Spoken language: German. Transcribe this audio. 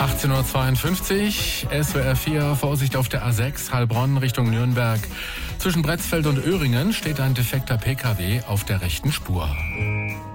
18:52 Uhr, SWR 4, Vorsicht auf der A6, Heilbronn Richtung Nürnberg. Zwischen Bretzfeld und Öhringen steht ein defekter PKW auf der rechten Spur.